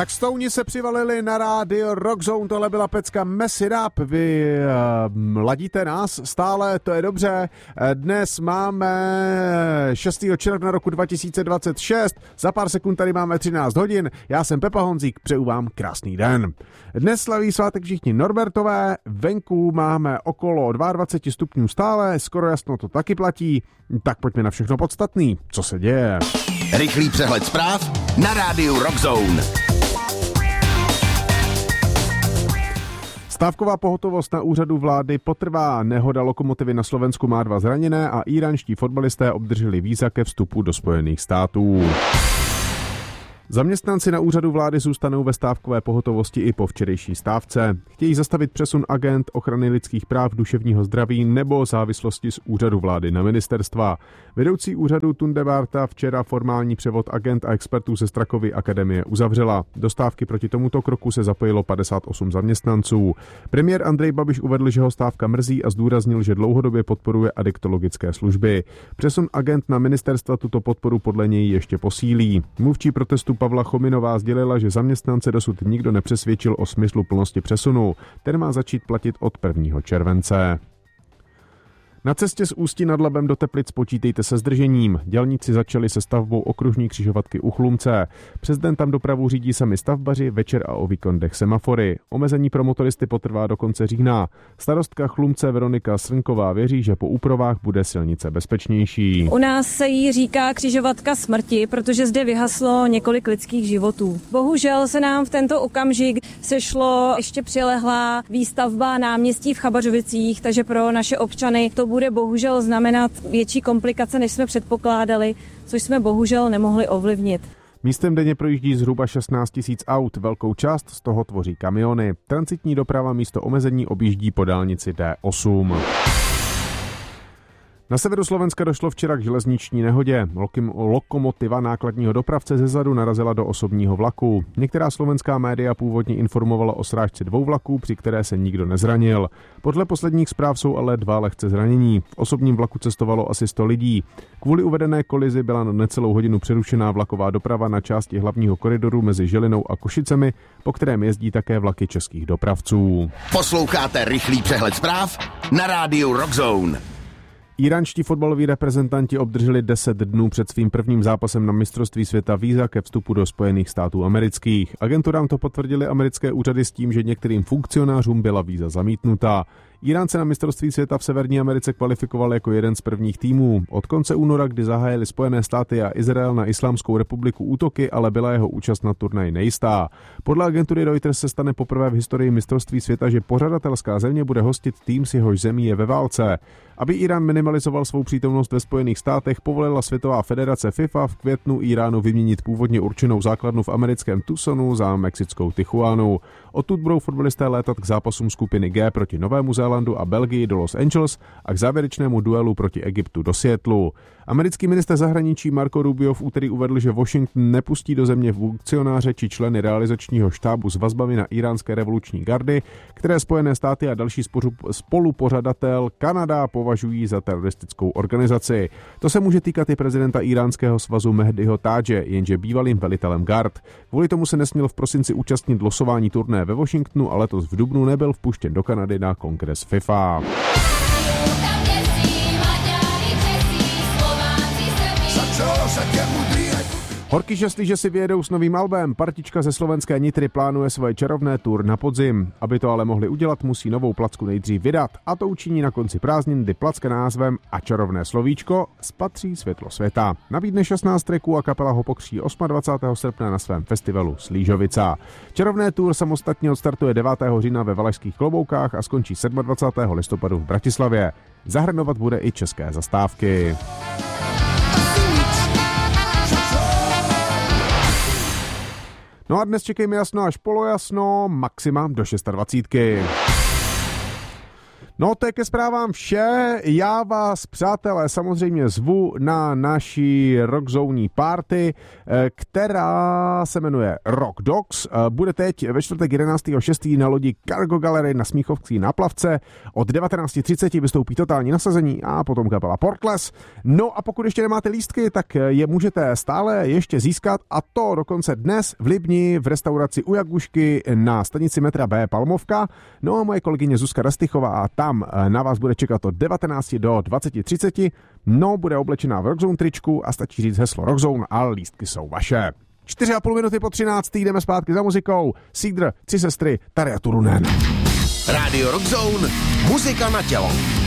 Tak Stouni se přivalili na rádio Rockzone, tohle byla pecka Mess It Up, vy ladíte nás stále, to je dobře. Dnes máme 6. června roku 2026, za pár sekund tady máme 13 hodin, já jsem Pepa Honzík, přeju vám krásný den. Dnes slaví svátek všichni Norbertové, venku máme okolo 22 stupňů stále, skoro jasno to taky platí, tak pojďme na všechno podstatný, co se děje. Rychlý přehled zpráv na rádiu Rockzone. Stávková pohotovost na úřadu vlády potrvá. Nehoda lokomotivy na Slovensku má 2 zraněné a íránští fotbalisté obdrželi víza ke vstupu do Spojených států. Zaměstnanci na úřadu vlády zůstanou ve stávkové pohotovosti i po včerejší stávce. Chtějí zastavit přesun agent ochrany lidských práv, duševního zdraví nebo závislosti z úřadu vlády na ministerstva. Vedoucí úřadu Tunde Barta včera formální převod agent a expertů ze Strakovy akademie uzavřela. Do stávky proti tomuto kroku se zapojilo 58 zaměstnanců. Premiér Andrej Babiš uvedl, že ho stávka mrzí a zdůraznil, že dlouhodobě podporuje adiktologické služby. Přesun agent na ministerstva tuto podporu podle něj ještě posílí. Mluvčí protestu Pavla Chominová sdělila, že zaměstnance dosud nikdo nepřesvědčil o smyslu plnosti přesunu. Ten má začít platit od 1. července. Na cestě z Ústí nad Labem do Teplic počítejte se zdržením. Dělníci začali se stavbou okružní křižovatky u Chlumce. Přes den tam dopravu řídí sami stavbaři, večer a o víkendech semafory. Omezení pro motoristy potrvá do konce října. Starostka Chlumce Veronika Srnková věří, že po úpravách bude silnice bezpečnější. U nás se jí říká křižovatka smrti, protože zde vyhaslo několik lidských životů. Bohužel se nám v tento okamžik sešlo ještě přilehlá výstavba náměstí v Chabařovicích, takže pro naše občany to bude bohužel znamenat větší komplikace, než jsme předpokládali, což jsme bohužel nemohli ovlivnit. Místem denně projíždí zhruba 16 000 aut, velkou část z toho tvoří kamiony. Transitní doprava místo omezení objíždí po dálnici D8. Na severu Slovenska došlo včera k železniční nehodě. Lokomotiva nákladního dopravce zezadu narazila do osobního vlaku. Některá slovenská média původně informovala o srážce 2 vlaků, při které se nikdo nezranil. Podle posledních zpráv jsou ale 2 lehce zranění. V osobním vlaku cestovalo asi 100 lidí. Kvůli uvedené kolizi byla na necelou hodinu přerušená vlaková doprava na části hlavního koridoru mezi Žilinou a Košicemi, po kterém jezdí také vlaky českých dopravců. Posloucháte rychlý přehled zpráv na rádiu Rockzone. Íránští fotbaloví reprezentanti obdrželi 10 dnů před svým prvním zápasem na mistrovství světa víza ke vstupu do Spojených států amerických. Agenturám to potvrdili americké úřady s tím, že některým funkcionářům byla víza zamítnutá. Iránce na mistrovství světa v Severní Americe kvalifikoval jako jeden z prvních týmů. Od konce února, kdy zahájili Spojené státy a Izrael na Islámskou republiku útoky, ale byla jeho účast na turnaji nejistá. Podle agentury Reuters se stane poprvé v historii mistrovství světa, že pořadatelská země bude hostit tým, s jehož zemí je ve válce. Aby Irán minimalizoval svou přítomnost ve Spojených státech, povolila Světová federace FIFA v květnu Iránu vyměnit původně určenou základnu v americkém Tucsonu za mexickou Tijuanu. Odtud budou fotbalisté létat k zápasům skupiny G proti Novému Zélandu a Belgii do Los Angeles a k závěrečnému duelu proti Egyptu do Seattlu. Americký ministr zahraničí Marco Rubio v úterý uvedl, že Washington nepustí do země funkcionáře či členy realizačního štábu s vazbami na iránské revoluční gardy, které Spojené státy a další spolupořadatel Kanada považují za teroristickou organizaci. To se může týkat i prezidenta iránského svazu Mehdiho Tádže, jenže bývalým velitelem gard. Kvůli tomu se nesměl v prosinci účastnit losování turné ve Washingtonu a letos v dubnu nebyl vpuštěn do Kanady na kongres FIFA. Horky šestý, že si vyjedou s novým albem. Partička ze slovenské Nitry plánuje svoje čarovné tour na podzim. Aby to ale mohli udělat, musí novou placku nejdřív vydat. A to učiní na konci prázdnin, kdy placka názvem A čarovné slovíčko spatří světlo světa. Nabídne 16 tracků a kapela ho pokří 28. srpna na svém festivalu Slížovica. Čarovné tour samostatně odstartuje 9. října ve Valašských Kloboukách a skončí 27. listopadu v Bratislavě. Zahrnovat bude i české zastávky. No a dnes čekejme jasno až polojasno, maxima do 26. No, to je ke zprávám vše. Já vás, přátelé, samozřejmě zvu na naší rockzónní party, která se jmenuje Rock Dogs. Bude teď ve čtvrtek 11.6. na lodi Cargo Gallery na Smíchovské náplavce. Od 19.30 vystoupí Totální nasazení a potom kapela Portless. No a pokud ještě nemáte lístky, tak je můžete stále ještě získat, a to dokonce dnes v Libni v restauraci U Jagušky na stanici metra B Palmovka. No a moje kolegyně Zuzka Rastichová a tam na vás bude čekat od 19 do 20.30. No, bude oblečená v Rockzone tričku a stačí říct heslo Rockzone a lístky jsou vaše. 4,5 minuty po 13. jdeme zpátky za muzikou. Seedr, Tři sestry, Tarja Turunen. Rádio Rockzone, muzika na tělo.